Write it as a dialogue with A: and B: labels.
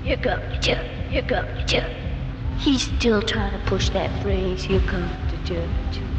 A: Here come the judge. Here come the judge. He's still trying to push that phrase. Here comes the judge.